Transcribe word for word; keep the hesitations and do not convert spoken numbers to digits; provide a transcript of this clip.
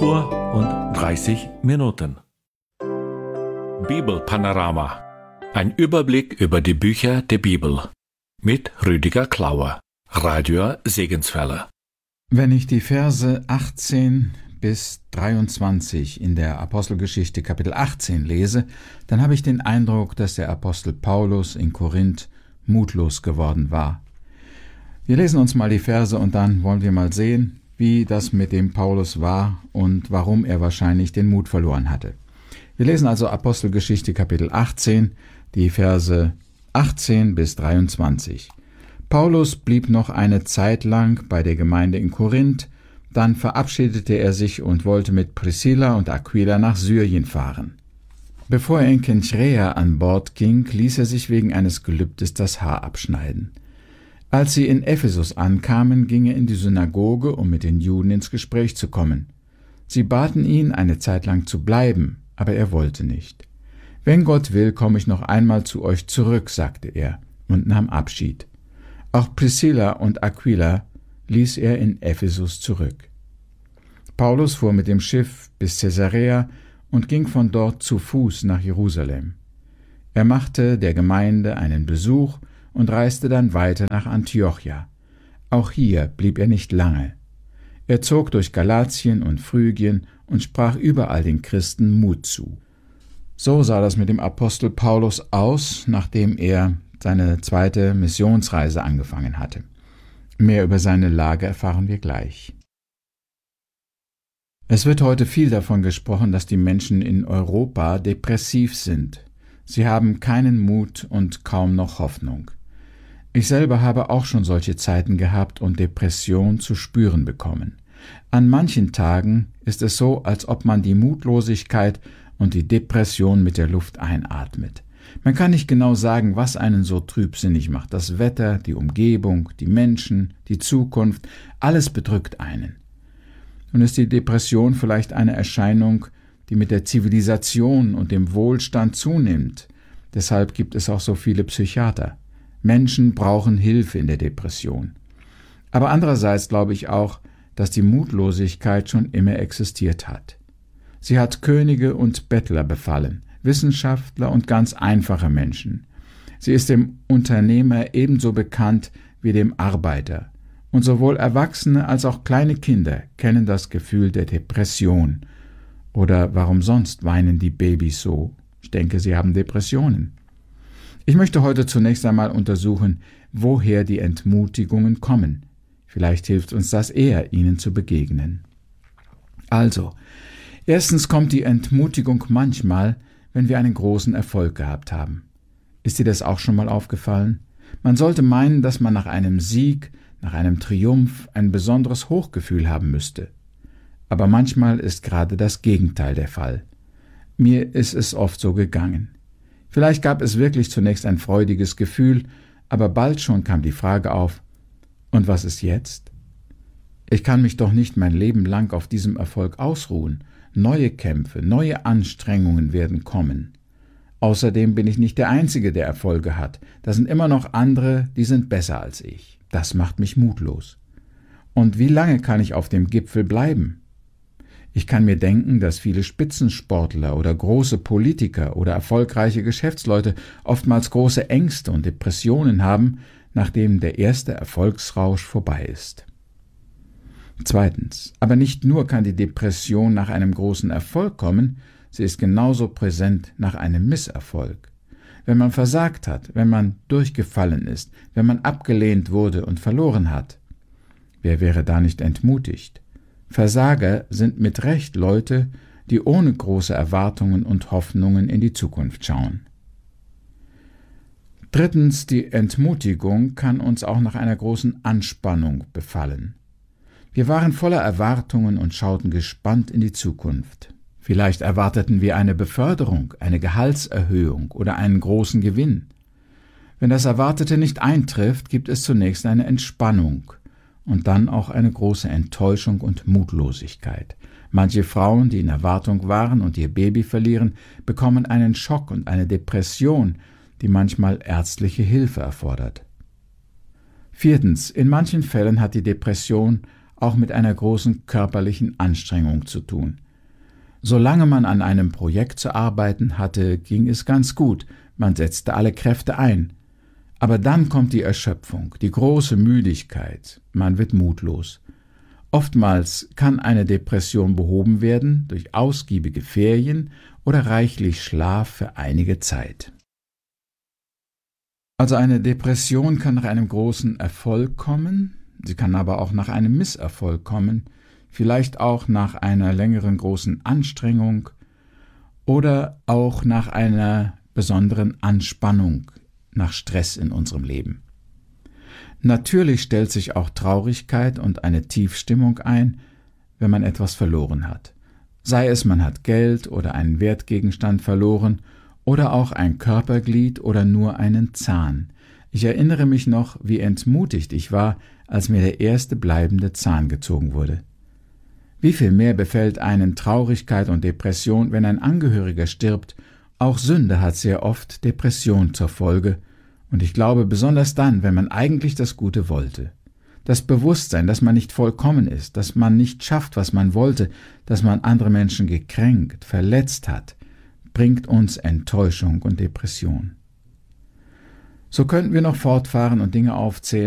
fünf Uhr und dreißig Minuten. Bibelpanorama. Ein Überblick über die Bücher der Bibel. Mit Rüdiger Klauer. Radio Segenswelle. Wenn ich die Verse achtzehn bis dreiundzwanzig in der Apostelgeschichte Kapitel achtzehn lese, dann habe ich den Eindruck, dass der Apostel Paulus in Korinth mutlos geworden war. Wir lesen uns mal die Verse und dann wollen wir mal sehen, wie das mit dem Paulus war und warum er wahrscheinlich den Mut verloren hatte. Wir lesen also Apostelgeschichte Kapitel achtzehn, die Verse achtzehn bis dreiundzwanzig. Paulus blieb noch eine Zeit lang bei der Gemeinde in Korinth, dann verabschiedete er sich und wollte mit Priscilla und Aquila nach Syrien fahren. Bevor er in Kenchrea an Bord ging, ließ er sich wegen eines Gelübdes das Haar abschneiden. Als sie in Ephesus ankamen, ging er in die Synagoge, um mit den Juden ins Gespräch zu kommen. Sie baten ihn, eine Zeit lang zu bleiben, aber er wollte nicht. »Wenn Gott will, komme ich noch einmal zu euch zurück«, sagte er und nahm Abschied. Auch Priscilla und Aquila ließ er in Ephesus zurück. Paulus fuhr mit dem Schiff bis Caesarea und ging von dort zu Fuß nach Jerusalem. Er machte der Gemeinde einen Besuch und reiste dann weiter nach Antiochia. Auch hier blieb er nicht lange. Er zog durch Galatien und Phrygien und sprach überall den Christen Mut zu. So sah das mit dem Apostel Paulus aus, nachdem er seine zweite Missionsreise angefangen hatte. Mehr über seine Lage erfahren wir gleich. Es wird heute viel davon gesprochen, dass die Menschen in Europa depressiv sind. Sie haben keinen Mut und kaum noch Hoffnung. Ich selber habe auch schon solche Zeiten gehabt und Depression zu spüren bekommen. An manchen Tagen ist es so, als ob man die Mutlosigkeit und die Depression mit der Luft einatmet. Man kann nicht genau sagen, was einen so trübsinnig macht. Das Wetter, die Umgebung, die Menschen, die Zukunft, alles bedrückt einen. Nun ist die Depression vielleicht eine Erscheinung, die mit der Zivilisation und dem Wohlstand zunimmt. Deshalb gibt es auch so viele Psychiater. Menschen brauchen Hilfe in der Depression. Aber andererseits glaube ich auch, dass die Mutlosigkeit schon immer existiert hat. Sie hat Könige und Bettler befallen, Wissenschaftler und ganz einfache Menschen. Sie ist dem Unternehmer ebenso bekannt wie dem Arbeiter. Und sowohl Erwachsene als auch kleine Kinder kennen das Gefühl der Depression. Oder warum sonst weinen die Babys so? Ich denke, sie haben Depressionen. Ich möchte heute zunächst einmal untersuchen, woher die Entmutigungen kommen. Vielleicht hilft uns das eher, ihnen zu begegnen. Also, erstens kommt die Entmutigung manchmal, wenn wir einen großen Erfolg gehabt haben. Ist dir das auch schon mal aufgefallen? Man sollte meinen, dass man nach einem Sieg, nach einem Triumph ein besonderes Hochgefühl haben müsste. Aber manchmal ist gerade das Gegenteil der Fall. Mir ist es oft so gegangen. Vielleicht gab es wirklich zunächst ein freudiges Gefühl, aber bald schon kam die Frage auf, und was ist jetzt? Ich kann mich doch nicht mein Leben lang auf diesem Erfolg ausruhen. Neue Kämpfe, neue Anstrengungen werden kommen. Außerdem bin ich nicht der Einzige, der Erfolge hat. Da sind immer noch andere, die sind besser als ich. Das macht mich mutlos. Und wie lange kann ich auf dem Gipfel bleiben? Ich kann mir denken, dass viele Spitzensportler oder große Politiker oder erfolgreiche Geschäftsleute oftmals große Ängste und Depressionen haben, nachdem der erste Erfolgsrausch vorbei ist. Zweitens, aber nicht nur kann die Depression nach einem großen Erfolg kommen, sie ist genauso präsent nach einem Misserfolg. Wenn man versagt hat, wenn man durchgefallen ist, wenn man abgelehnt wurde und verloren hat. Wer wäre da nicht entmutigt? Versager sind mit Recht Leute, die ohne große Erwartungen und Hoffnungen in die Zukunft schauen. Drittens, die Entmutigung kann uns auch nach einer großen Anspannung befallen. Wir waren voller Erwartungen und schauten gespannt in die Zukunft. Vielleicht erwarteten wir eine Beförderung, eine Gehaltserhöhung oder einen großen Gewinn. Wenn das Erwartete nicht eintrifft, gibt es zunächst eine Entspannung und dann auch eine große Enttäuschung und Mutlosigkeit. Manche Frauen, die in Erwartung waren und ihr Baby verlieren, bekommen einen Schock und eine Depression, die manchmal ärztliche Hilfe erfordert. Viertens, in manchen Fällen hat die Depression auch mit einer großen körperlichen Anstrengung zu tun. Solange man an einem Projekt zu arbeiten hatte, ging es ganz gut, man setzte alle Kräfte ein. Aber dann kommt die Erschöpfung, die große Müdigkeit, man wird mutlos. Oftmals kann eine Depression behoben werden durch ausgiebige Ferien oder reichlich Schlaf für einige Zeit. Also eine Depression kann nach einem großen Erfolg kommen, sie kann aber auch nach einem Misserfolg kommen, vielleicht auch nach einer längeren großen Anstrengung oder auch nach einer besonderen Anspannung, nach Stress in unserem Leben. Natürlich stellt sich auch Traurigkeit und eine Tiefstimmung ein, wenn man etwas verloren hat. Sei es, man hat Geld oder einen Wertgegenstand verloren oder auch ein Körperglied oder nur einen Zahn. Ich erinnere mich noch, wie entmutigt ich war, als mir der erste bleibende Zahn gezogen wurde. Wie viel mehr befällt einen Traurigkeit und Depression, wenn ein Angehöriger stirbt? Auch Sünde hat sehr oft Depression zur Folge, und ich glaube besonders dann, wenn man eigentlich das Gute wollte. Das Bewusstsein, dass man nicht vollkommen ist, dass man nicht schafft, was man wollte, dass man andere Menschen gekränkt, verletzt hat, bringt uns Enttäuschung und Depression. So könnten wir noch fortfahren und Dinge aufzählen,